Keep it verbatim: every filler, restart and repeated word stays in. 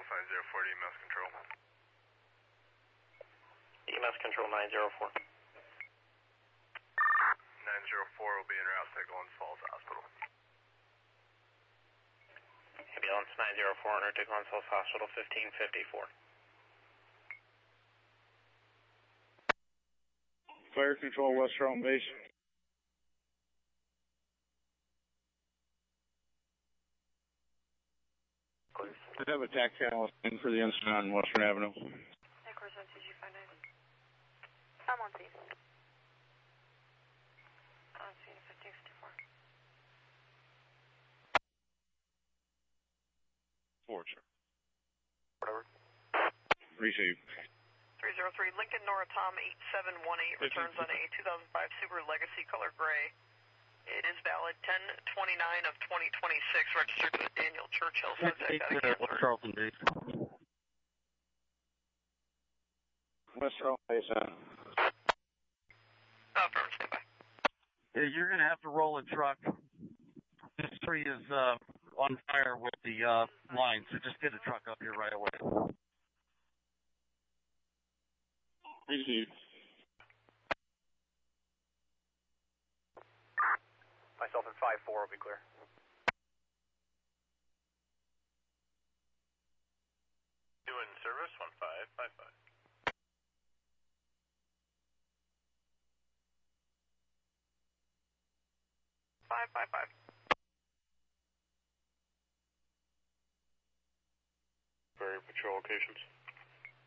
Response nine zero four to E M S control. E M S control nine zero four. nine zero four will be en route to Glens Falls Hospital. Ambulance nine zero four on route to Glens Falls Hospital fifteen fifty-four. Fire control, West Round Base. I have a tax analyst in for the incident on Western Avenue. Of course, on C G five nine. I'm on scene. On scene fifteen fifty-four. Forward, sir. Whatever. Receive. three zero three, Lincoln Nora Tom eight seven one eight returns on a two thousand five Subaru Legacy color gray. It is valid ten twenty-nine of twenty twenty-six, registered with Daniel Churchill. So West Charlton Base. West Round Base, uh. Oh, firm, stand by. Yeah, you're going to have to roll a truck. This tree is uh, on fire with the uh, line, so just get a truck up here right away. Receive. Myself in five four will be clear. Doing service one five five five. Five five five. Very patrol locations.